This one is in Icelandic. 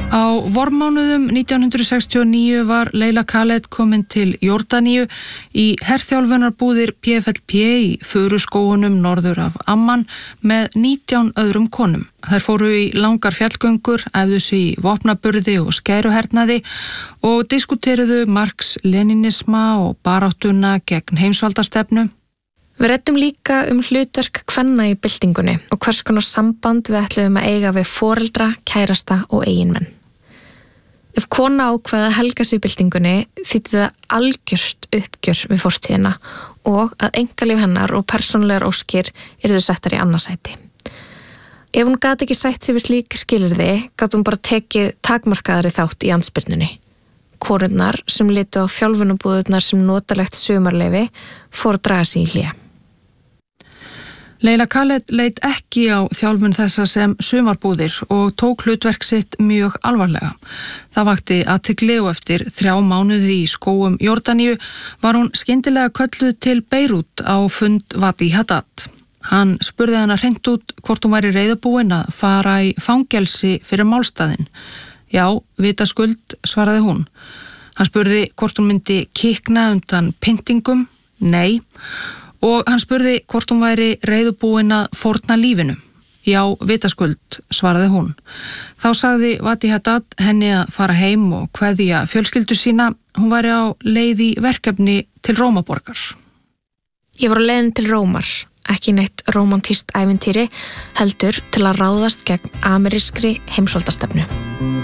Á vormánuðum 1969 var Leila Khaled komin til Jórdaníu í herþjálfunarbúðir PFLP í Furuskógunum norður af Amman með 19 öðrum konum. Þær fóru í langar fjallgöngur, æfðu sig í vopnaburði og skæruhernaði og diskuteruðu Marx-leninisma og baráttuna gegn heimsvaldastefnu. Við ræddum líka hlutverk kvenna í byltingunni og hvers konar samband við ætluðum að eiga við foreldra, kærasta og eiginmenn. Ef kona ákveða að helga sig í byltingunni þýddi það algjört uppgjör við fortíðina og að einkalíf hennar og persónulegar óskir yrðu settar í annarsæti. Ef hún gat ekki sætt sig við slík skilyrði, gat hún bara tekið takmarkaðari þátt í andspyrnunni. Konurnar sem litu á þjálfunarbúðurnar sem notalegt sumarleyfi fóru að draga sig í hlé. Leila Khaled leit ekki á þjálfun þessa sem sumarbúðir og tók hlutverk sitt mjög alvarlega. Það vakti athygli og eftir 3 mánuði í skógum Jórdaníu var hún skyndilega kölluð til Beirút á fund Vadi Haddad. Hann spurði hana hreint út hvort hún væri reiðubúin að fara í fangelsi fyrir málstaðinn. Já, vitaskuld, svaraði hún. Hann spurði hvort hún myndi kikna undan pyntingum. Nei. Og hann spurði hvort hún væri reiðubúin að fórna lífinu. Já, vitaskuld, svaraði hún. Þá sagði Vadi Haddad henni að fara heim og kveðja fjölskyldu sína. Hún væri á leið í verkefni til Rómaborgar. Ég var á leiðin til Rómar, ekki neitt rómantískt ævintýri, heldur til að ráðast gegn amerískri heimsvaldastefnu.